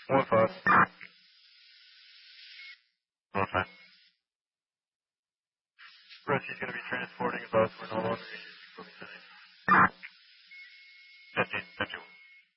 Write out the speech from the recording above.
1-5. Okay. Rich, he's going to be transporting a bus. We're no longer going to use